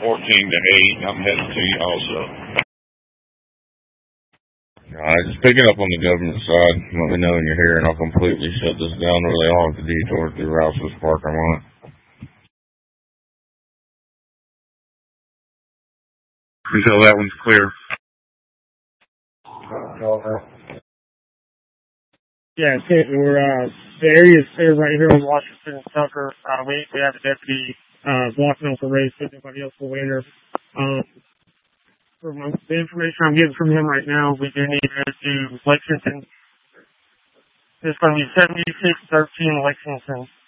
14-8. I'm headed to you also. Alright, just pick it up on the government side. Let me know when you're here, and I'll completely shut this down really hard to detour through Rouse's parking lot. Until that one's clear. Yeah, we're the area is clear right here on Washington and Tucker. We have a deputy blocking off the race, everybody else will later. From the information I'm getting from him right now, we do need to go to Lexington. It's going to be 7613 Lexington.